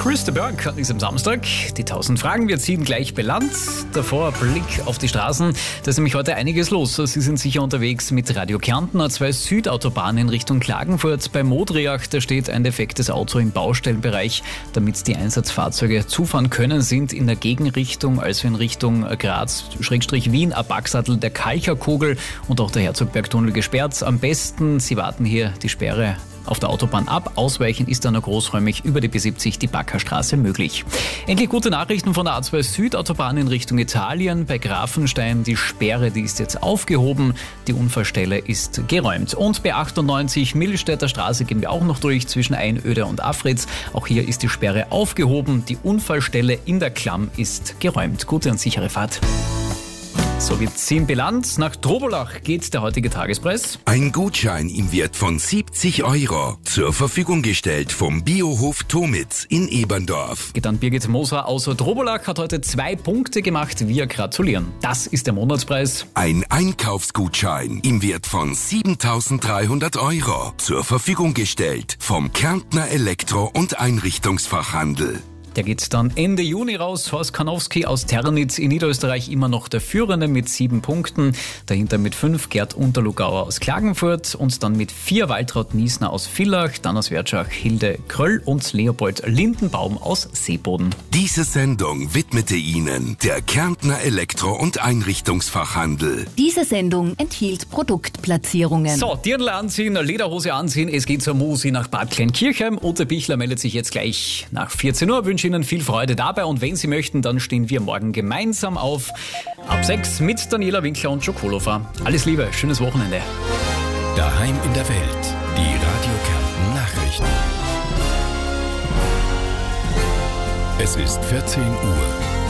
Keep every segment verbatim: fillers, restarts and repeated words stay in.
Chris de Burgh an diesem Samstag. Die tausend Fragen, wir ziehen gleich Bilanz. Davor Blick auf die Straßen. Da ist nämlich heute einiges los. Sie sind sicher unterwegs mit Radio Kärnten, A zwei Südautobahn in Richtung Klagenfurt. Bei Modriach, da steht ein defektes Auto im Baustellenbereich. Damit die Einsatzfahrzeuge zufahren können, sind in der Gegenrichtung, also in Richtung Graz-Wien, Abaxattel, der Kalcherkogel und auch der Herzogbergtunnel gesperrt. Am besten, Sie warten hier die Sperre auf der Autobahn ab. Ausweichen ist dann noch großräumig über die B siebzig, die Backerstraße, möglich. Endlich gute Nachrichten von der A zwei Südautobahn in Richtung Italien. Bei Grafenstein, die Sperre, die ist jetzt aufgehoben. Die Unfallstelle ist geräumt. Und bei achtundneunzig Millstädter Straße gehen wir auch noch durch zwischen Einöde und Afritz. Auch hier ist die Sperre aufgehoben. Die Unfallstelle in der Klamm ist geräumt. Gute und sichere Fahrt. So, wir ziehen Bilanz. Nach Drobolach geht der heutige Tagespreis. Ein Gutschein im Wert von siebzig Euro. Zur Verfügung gestellt vom Biohof Tomitz in Eberndorf. Geht an Birgit Moser aus Drobolach, hat heute zwei Punkte gemacht. Wir gratulieren. Das ist der Monatspreis. Ein Einkaufsgutschein im Wert von siebentausenddreihundert Euro. Zur Verfügung gestellt vom Kärntner Elektro- und Einrichtungsfachhandel. Der geht dann Ende Juni raus. Horst Karnowski aus Ternitz in Niederösterreich immer noch der Führende mit sieben Punkten. Dahinter mit fünf Gerd Unterlugauer aus Klagenfurt und dann mit vier Waltraud Niesner aus Villach, dann aus Wertschach Hilde Kröll und Leopold Lindenbaum aus Seeboden. Diese Sendung widmete Ihnen der Kärntner Elektro- und Einrichtungsfachhandel. Diese Sendung enthielt Produktplatzierungen. So, Dirndl anziehen, Lederhose anziehen. Es geht zur Musi nach Bad Kleinkirchheim. Ute Bichler meldet sich jetzt gleich nach vierzehn Uhr. Wünsche Ihnen viel Freude dabei und wenn Sie möchten, dann stehen wir morgen gemeinsam auf ab sechs mit Daniela Winkler und Joe Kolofer. Alles Liebe, schönes Wochenende. Daheim in der Welt, die Radio Kärnten Nachrichten. Es ist vierzehn Uhr.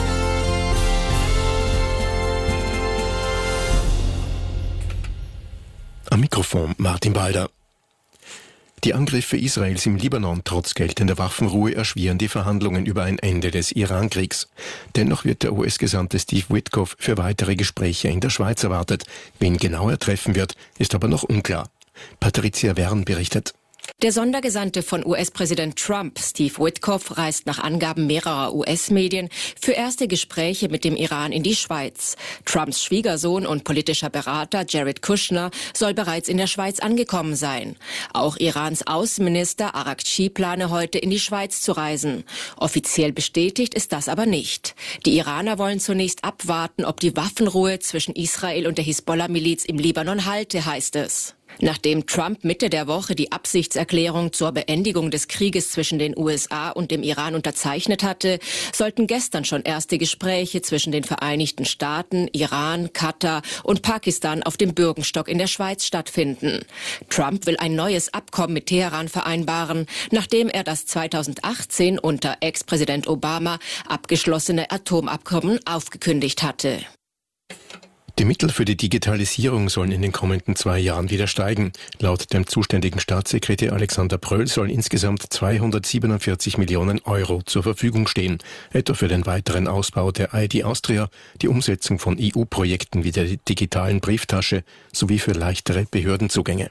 Am Mikrofon Martin Balder. Die Angriffe Israels im Libanon trotz geltender Waffenruhe erschweren die Verhandlungen über ein Ende des Iran-Kriegs. Dennoch wird der U S-Gesandte Steve Witkoff für weitere Gespräche in der Schweiz erwartet. Wen genau er treffen wird, ist aber noch unklar. Patricia Wern berichtet. Der Sondergesandte von U S-Präsident Trump, Steve Witkoff, reist nach Angaben mehrerer U S-Medien für erste Gespräche mit dem Iran in die Schweiz. Trumps Schwiegersohn und politischer Berater Jared Kushner soll bereits in der Schweiz angekommen sein. Auch Irans Außenminister Araghchi plane heute in die Schweiz zu reisen. Offiziell bestätigt ist das aber nicht. Die Iraner wollen zunächst abwarten, ob die Waffenruhe zwischen Israel und der Hisbollah-Miliz im Libanon halte, heißt es. Nachdem Trump Mitte der Woche die Absichtserklärung zur Beendigung des Krieges zwischen den U S A und dem Iran unterzeichnet hatte, sollten gestern schon erste Gespräche zwischen den Vereinigten Staaten, Iran, Katar und Pakistan auf dem Bürgenstock in der Schweiz stattfinden. Trump will ein neues Abkommen mit Teheran vereinbaren, nachdem er das zweitausendachtzehn unter Ex-Präsident Obama abgeschlossene Atomabkommen aufgekündigt hatte. Die Mittel für die Digitalisierung sollen in den kommenden zwei Jahren wieder steigen. Laut dem zuständigen Staatssekretär Alexander Pröll sollen insgesamt zweihundertsiebenundvierzig Millionen Euro zur Verfügung stehen, etwa für den weiteren Ausbau der I D Austria, die Umsetzung von E U-Projekten wie der digitalen Brieftasche sowie für leichtere Behördenzugänge.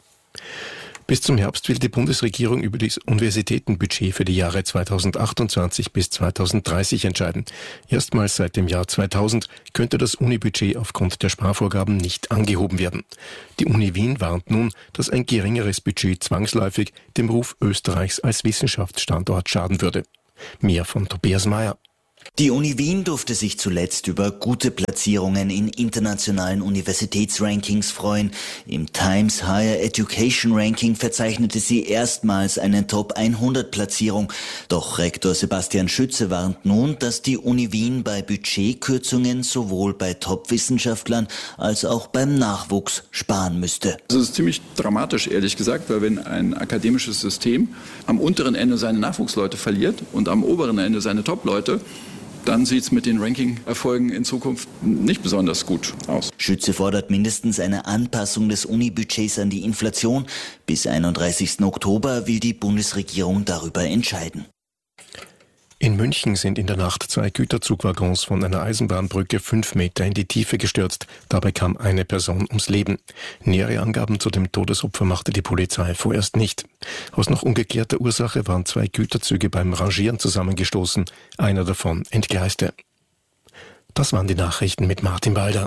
Bis zum Herbst will die Bundesregierung über das Universitätenbudget für die Jahre zweitausendachtundzwanzig bis zweitausenddreißig entscheiden. Erstmals seit dem Jahr zweitausend könnte das Unibudget aufgrund der Sparvorgaben nicht angehoben werden. Die Uni Wien warnt nun, dass ein geringeres Budget zwangsläufig dem Ruf Österreichs als Wissenschaftsstandort schaden würde. Mehr von Tobias Mayer. Die Uni Wien durfte sich zuletzt über gute Platzierungen in internationalen Universitätsrankings freuen. Im Times Higher Education Ranking verzeichnete sie erstmals eine Top hundert Platzierung. Doch Rektor Sebastian Schütze warnt nun, dass die Uni Wien bei Budgetkürzungen sowohl bei Top-Wissenschaftlern als auch beim Nachwuchs sparen müsste. Das ist ziemlich dramatisch, ehrlich gesagt, weil wenn ein akademisches System am unteren Ende seine Nachwuchsleute verliert und am oberen Ende seine Top-Leute, dann sieht es mit den Ranking-Erfolgen in Zukunft nicht besonders gut aus. Schütze fordert mindestens eine Anpassung des Uni-Budgets an die Inflation. Bis einunddreißigsten Oktober will die Bundesregierung darüber entscheiden. In München sind in der Nacht zwei Güterzugwaggons von einer Eisenbahnbrücke fünf Meter in die Tiefe gestürzt. Dabei kam eine Person ums Leben. Nähere Angaben zu dem Todesopfer machte die Polizei vorerst nicht. Aus noch ungeklärter Ursache waren zwei Güterzüge beim Rangieren zusammengestoßen. Einer davon entgleiste. Das waren die Nachrichten mit Martin Balder.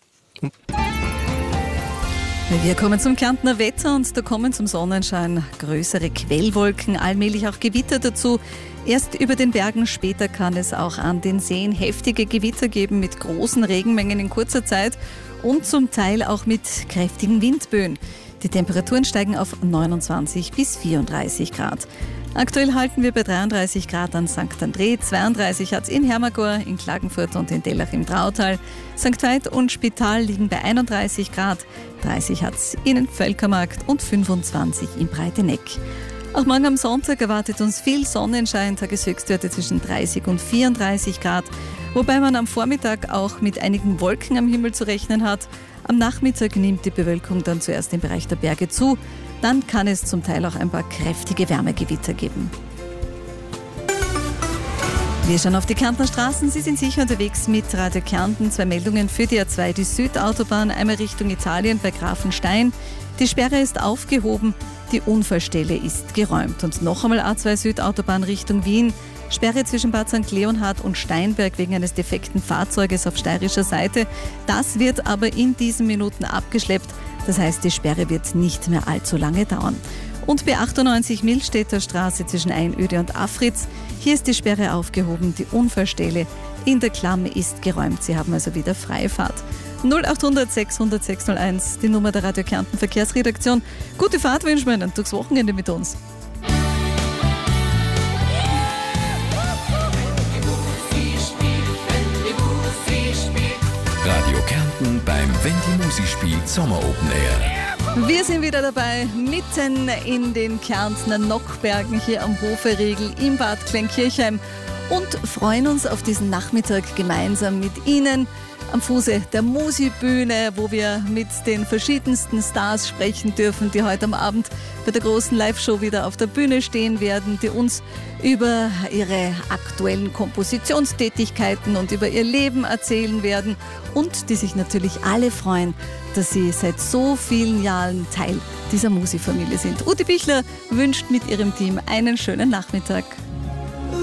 Wir kommen zum Kärntner Wetter und da kommen zum Sonnenschein größere Quellwolken, allmählich auch Gewitter dazu. Erst über den Bergen, später kann es auch an den Seen heftige Gewitter geben mit großen Regenmengen in kurzer Zeit und zum Teil auch mit kräftigen Windböen. Die Temperaturen steigen auf neunundzwanzig bis vierunddreißig Grad. Aktuell halten wir bei dreiunddreißig Grad an Sankt André, zweiunddreißig hat es in Hermagor, in Klagenfurt und in Dellach im Drautal. Sankt Veit und Spital liegen bei einunddreißig Grad, dreißig hat es in Völkermarkt und fünfundzwanzig in Breiteneck. Auch morgen am Sonntag erwartet uns viel Sonnenschein, Tageshöchstwerte zwischen dreißig und vierunddreißig Grad, wobei man am Vormittag auch mit einigen Wolken am Himmel zu rechnen hat. Am Nachmittag nimmt die Bewölkung dann zuerst im Bereich der Berge zu, dann kann es zum Teil auch ein paar kräftige Wärmegewitter geben. Wir schauen auf die Kärntner Straßen. Sie sind sicher unterwegs mit Radio Kärnten. Zwei Meldungen für die A zwei, die Südautobahn, einmal Richtung Italien bei Grafenstein. Die Sperre ist aufgehoben, die Unfallstelle ist geräumt. Und noch einmal A zwei Südautobahn Richtung Wien. Sperre zwischen Bad Sankt Leonhard und Steinberg wegen eines defekten Fahrzeuges auf steirischer Seite. Das wird aber in diesen Minuten abgeschleppt. Das heißt, die Sperre wird nicht mehr allzu lange dauern. Und B achtundneunzig Millstädter Straße zwischen Einöde und Afritz. Hier ist die Sperre aufgehoben. Die Unfallstelle in der Klamm ist geräumt. Sie haben also wieder freie Fahrt. null acht hundert sechshundert sechshunderteins, die Nummer der Radio Kärnten Verkehrsredaktion. Gute Fahrt wünschen wir Ihnen durchs Wochenende mit uns. Radio Kärnten beim Wenn die Musik spielt Sommer Open Air. Wir sind wieder dabei, mitten in den Kärntner Nockbergen hier am Hoferegel im Bad Kleinkirchheim und freuen uns auf diesen Nachmittag gemeinsam mit Ihnen am Fuße der Musikbühne, wo wir mit den verschiedensten Stars sprechen dürfen, die heute am Abend bei der großen Live-Show wieder auf der Bühne stehen werden, die uns über ihre aktuellen Kompositionstätigkeiten und über ihr Leben erzählen werden und die sich natürlich alle freuen, dass sie seit so vielen Jahren Teil dieser Musikfamilie sind. Ute Bichler wünscht mit ihrem Team einen schönen Nachmittag.